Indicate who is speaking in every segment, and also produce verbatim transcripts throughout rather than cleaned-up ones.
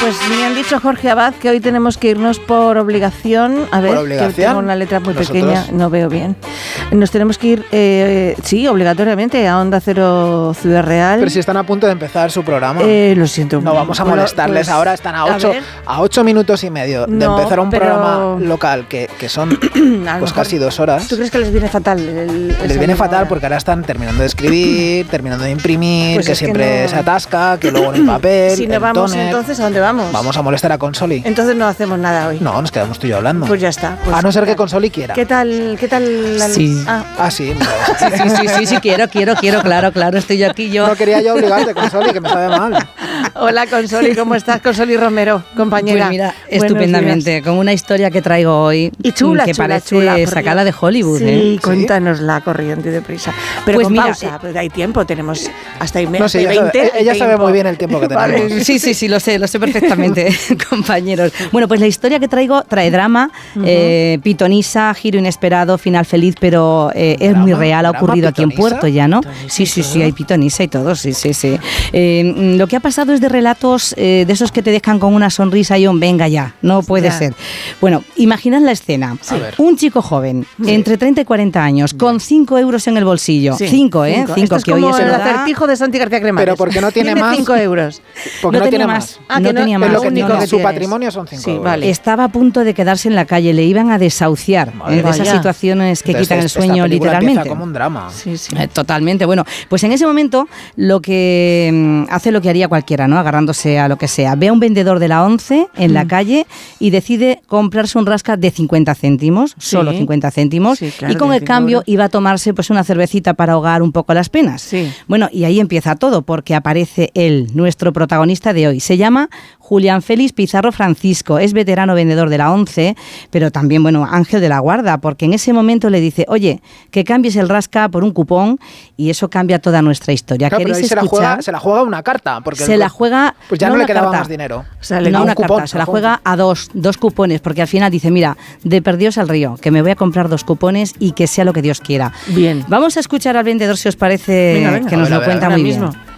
Speaker 1: pues me han dicho Jorge Abad que hoy tenemos que irnos por obligación. A ver,
Speaker 2: ¿Por obligación?
Speaker 1: que tengo una letra muy
Speaker 2: ¿Nosotros?
Speaker 1: pequeña, no veo bien. Nos tenemos que ir, eh, sí, obligatoriamente a Onda Cero Ciudad Real.
Speaker 2: Pero si están a punto de empezar su programa.
Speaker 1: Eh, lo siento.
Speaker 2: No vamos a
Speaker 1: Bueno,
Speaker 2: molestarles,
Speaker 1: pues,
Speaker 2: ahora están a
Speaker 1: a
Speaker 2: ocho,
Speaker 1: ver.
Speaker 2: a ocho minutos y medio de
Speaker 1: No,
Speaker 2: empezar un
Speaker 1: pero-
Speaker 2: programa local que, que son
Speaker 1: A lo
Speaker 2: pues
Speaker 1: mejor-
Speaker 2: casi dos horas.
Speaker 1: ¿Tú crees que les viene fatal? El,
Speaker 2: Les
Speaker 1: esa
Speaker 2: viene
Speaker 1: misma
Speaker 2: fatal
Speaker 1: hora?
Speaker 2: porque ahora están terminando de escribir, terminando de imprimir,
Speaker 1: Pues
Speaker 2: que
Speaker 1: es que
Speaker 2: siempre
Speaker 1: no-
Speaker 2: se atasca, que luego no hay papel,
Speaker 1: Si no
Speaker 2: el
Speaker 1: vamos,
Speaker 2: tóner.
Speaker 1: entonces, ¿a dónde vamos?
Speaker 2: Vamos a molestar a Consoli.
Speaker 1: Entonces no hacemos nada hoy.
Speaker 2: No, nos quedamos tú y yo hablando.
Speaker 1: Pues ya está. Pues,
Speaker 2: a no ser que Consoli quiera.
Speaker 1: ¿Qué tal? ¿Qué tal? La...
Speaker 3: Sí.
Speaker 1: Ah,
Speaker 2: Ah, sí. No,
Speaker 3: Sí, sí, sí, sí, sí, quiero, quiero, quiero, claro, claro, estoy yo aquí, yo.
Speaker 2: no quería yo obligarte, Consoli, que me sabe mal.
Speaker 1: hola, Consoli, ¿cómo estás? Consoli Romero, compañera.
Speaker 3: Pues mira,
Speaker 1: Buenos
Speaker 3: estupendamente,
Speaker 1: días.
Speaker 3: con una historia que traigo hoy
Speaker 1: Y chula,
Speaker 3: que
Speaker 1: chula,
Speaker 3: parece
Speaker 1: chula, por
Speaker 3: sacada
Speaker 1: Dios.
Speaker 3: de Hollywood,
Speaker 1: Sí,
Speaker 3: ¿eh?
Speaker 1: cuéntanosla corriente y deprisa. Pero
Speaker 3: Pues
Speaker 1: con
Speaker 3: mira,
Speaker 1: pausa,
Speaker 3: eh,
Speaker 1: porque hay tiempo, tenemos hasta y
Speaker 2: No sé,
Speaker 1: media,
Speaker 2: ella sabe-
Speaker 1: veinte.
Speaker 2: ella
Speaker 1: hay
Speaker 2: sabe
Speaker 1: tiempo.
Speaker 2: muy bien el tiempo que tenemos.
Speaker 1: Vale.
Speaker 3: Sí, sí, sí, lo sé, lo sé perfectamente, compañeros. Bueno, pues la historia que traigo trae drama, eh, pitonisa, giro inesperado, final feliz, pero eh, es
Speaker 2: ¿Drama?
Speaker 3: muy real, ha
Speaker 2: ¿Drama,
Speaker 3: ocurrido aquí en
Speaker 2: pitonisa?
Speaker 3: Puerto Llano.
Speaker 1: ¿Pitonisa
Speaker 3: Sí,
Speaker 1: y
Speaker 3: sí, sí,
Speaker 1: todo?
Speaker 3: hay pitonisa y todo, sí, sí, sí. Eh, lo que ha pasado es de relatos eh, de esos que te dejan con una sonrisa y un venga ya, no puede
Speaker 1: Ya.
Speaker 3: ser. Bueno, imaginad la escena.
Speaker 2: Sí. A ver.
Speaker 3: Un chico joven, entre treinta y cuarenta años, con cinco euros en el bolsillo.
Speaker 1: Sí,
Speaker 3: cinco, ¿eh?
Speaker 1: cinco.
Speaker 3: Cinco,
Speaker 1: Esto es
Speaker 3: que hoy
Speaker 1: como
Speaker 3: es
Speaker 1: el
Speaker 3: verdad.
Speaker 1: acertijo de Santi García Cremades.
Speaker 2: Pero ¿por qué no tiene más?
Speaker 1: cinco euros.
Speaker 2: Porque no,
Speaker 3: tenía
Speaker 2: tiene
Speaker 3: más.
Speaker 2: más.
Speaker 1: Ah,
Speaker 3: no
Speaker 1: que no-
Speaker 3: tenía
Speaker 1: es
Speaker 3: más.
Speaker 2: Es lo que
Speaker 1: único
Speaker 2: tiene.
Speaker 1: que
Speaker 2: Su
Speaker 1: tienes.
Speaker 2: patrimonio son cinco
Speaker 1: Sí,
Speaker 2: euros.
Speaker 1: vale.
Speaker 3: Estaba a punto de quedarse en la calle, le iban a desahuciar,
Speaker 2: Madre
Speaker 3: eh, de esas
Speaker 1: mía.
Speaker 3: situaciones que
Speaker 2: Entonces,
Speaker 3: quitan el
Speaker 2: esta
Speaker 3: sueño
Speaker 2: película empieza
Speaker 3: literalmente.
Speaker 2: como un drama.
Speaker 1: Sí, sí.
Speaker 3: Eh, Totalmente. Bueno, pues en ese momento lo que mm, hace lo que haría cualquiera, ¿no? Agarrándose a lo que sea. Ve a un vendedor de la once en
Speaker 1: Mm.
Speaker 3: la calle y decide comprarse un rasca de cincuenta céntimos,
Speaker 1: Sí.
Speaker 3: solo cincuenta céntimos,
Speaker 1: Sí, claro,
Speaker 3: y con
Speaker 1: de
Speaker 3: el
Speaker 1: cinco
Speaker 3: cambio
Speaker 1: euros.
Speaker 3: iba a tomarse pues una cervecita para ahogar un poco las penas.
Speaker 1: Sí.
Speaker 3: Bueno, y ahí empieza todo, porque aparece él, nuestro protagonista de hoy. Se llama Julián Félix Pizarro Francisco, es veterano vendedor de la once, pero también, bueno, ángel de la guarda, porque en ese momento le dice, oye, que cambies el rasca por un cupón, y eso cambia toda nuestra historia.
Speaker 2: Claro, pero
Speaker 3: ¿Queréis
Speaker 2: ahí se la,
Speaker 3: escuchar?
Speaker 2: juega, se la juega una carta. Porque
Speaker 3: Se
Speaker 2: el-
Speaker 3: la juega...
Speaker 2: Pues ya
Speaker 3: no
Speaker 2: no, le
Speaker 3: una
Speaker 2: quedaba
Speaker 3: carta.
Speaker 2: más dinero.
Speaker 1: O sea, le
Speaker 3: No
Speaker 1: dio
Speaker 3: una
Speaker 2: un cupón,
Speaker 3: carta, se la
Speaker 2: cupón.
Speaker 3: juega a dos, dos cupones, porque al final dice, mira, de perdidos al río, que me voy a comprar dos cupones y que sea lo que Dios quiera.
Speaker 1: Bien.
Speaker 3: Vamos a escuchar al vendedor, si os parece,
Speaker 1: Venga, venga.
Speaker 3: que
Speaker 2: A
Speaker 3: nos
Speaker 2: ver, a
Speaker 3: lo
Speaker 2: ver,
Speaker 3: cuenta
Speaker 1: ahora
Speaker 3: muy
Speaker 1: mismo.
Speaker 3: bien.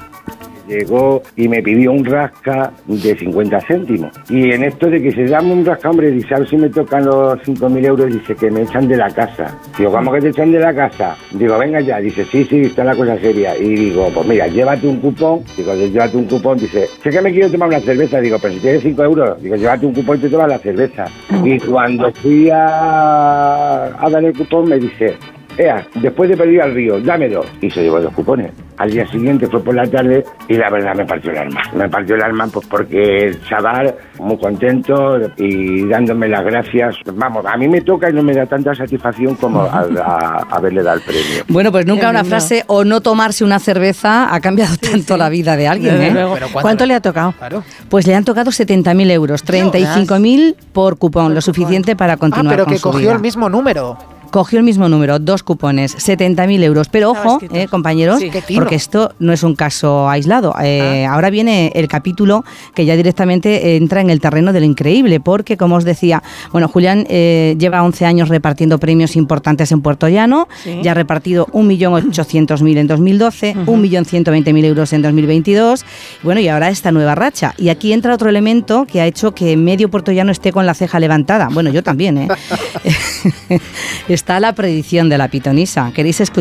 Speaker 4: Llegó y me pidió un rasca de cincuenta céntimos. Y en esto de que se llama un rasca, hombre, dice, a ver si me tocan los cinco mil euros, dice que me echan de la casa. Digo, ¿cómo que te echan de la casa? Digo, venga ya. Dice, sí, sí, está la cosa seria. Y digo, pues mira, llévate un cupón. Digo, llévate un cupón. Dice, sé que me quiero tomar una cerveza. Digo, pero si tienes cinco euros. Digo, llévate un cupón y te tomas la cerveza. Y cuando fui a, a dar el cupón, me dice, Ea, después de pedir al río, dame dos. Y se llevó dos cupones. Al día siguiente fue por la tarde y la verdad me partió el alma. Me partió el alma pues porque el chaval, muy contento y dándome las gracias. Vamos, a mí me toca y no me da tanta satisfacción como a, a, a haberle dado el premio.
Speaker 3: Bueno, pues nunca
Speaker 1: Qué
Speaker 3: una
Speaker 1: lindo.
Speaker 3: frase o no tomarse una cerveza ha cambiado tanto
Speaker 1: sí.
Speaker 3: la vida de alguien,
Speaker 1: Desde
Speaker 3: ¿eh?
Speaker 1: luego.
Speaker 2: Pero
Speaker 1: ¿Cuánto,
Speaker 2: ¿cuánto?
Speaker 1: le ha tocado?
Speaker 2: Claro.
Speaker 3: Pues le han tocado setenta mil euros, treinta y cinco mil por cupón, lo suficiente para
Speaker 2: Ah,
Speaker 3: continuar
Speaker 2: pero
Speaker 3: con
Speaker 2: que
Speaker 3: su
Speaker 2: cogió
Speaker 3: vida.
Speaker 2: el mismo número.
Speaker 3: Cogió el mismo número, dos cupones, setenta mil euros. Pero
Speaker 1: Estaba
Speaker 3: ojo,
Speaker 1: escrito.
Speaker 3: eh, compañeros,
Speaker 1: Sí.
Speaker 2: Qué tino.
Speaker 3: porque esto no es un caso aislado. Eh, Ahora viene el capítulo que ya directamente entra en el terreno de lo increíble, porque, como os decía, bueno, Julián eh, lleva once años repartiendo premios importantes en Puerto Llano,
Speaker 1: Sí.
Speaker 3: ya ha repartido un millón ochocientos mil en dos mil doce, un millón ciento veinte mil euros en dos mil veintidós, bueno, y ahora esta nueva racha. Y aquí entra otro elemento que ha hecho que medio Puerto Llano esté con la ceja levantada. Bueno, yo también, ¿eh? Está la predicción de la pitonisa. ¿Queréis escuchar?